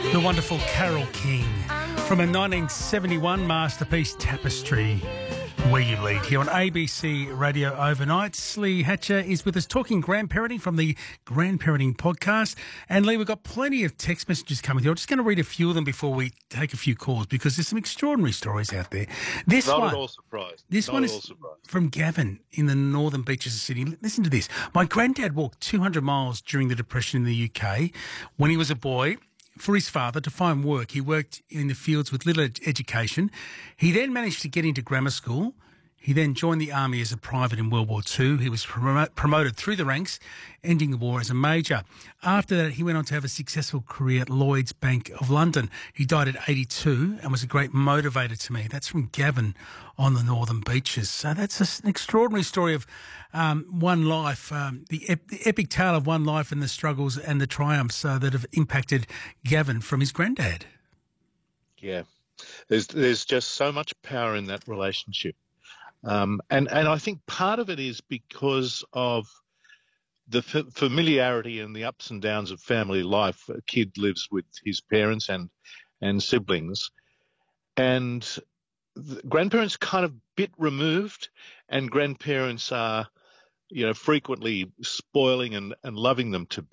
The wonderful Carole King from a 1971 masterpiece, Tapestry, Where You Lead, here on ABC Radio Overnight. Lee Hatcher is with us talking grandparenting from the Grandparenting Podcast. And Lee, we've got plenty of text messages coming through. I'm just going to read a few of them before we take a few calls because there's some extraordinary stories out there. Not at all surprised. This one is from Gavin in the northern beaches of Sydney. Listen to this. My granddad walked 200 miles during the Depression in the UK when he was a boy for his father to find work. He worked in the fields with little education. He then managed to get into grammar school. He then joined the army as a private in World War II. He was promoted through the ranks, ending the war as a major. After that, he went on to have a successful career at Lloyds Bank of London. He died at 82 and was a great motivator to me. That's from Gavin on the northern beaches. So that's an extraordinary story of one life, the epic tale of one life and the struggles and the triumphs that have impacted Gavin from his granddad. Yeah, there's just so much power in that relationship. And I think part of it is because of the familiarity and the ups and downs of family life. A kid lives with his parents and siblings, and grandparents kind of bit removed, and grandparents are, frequently spoiling and loving them to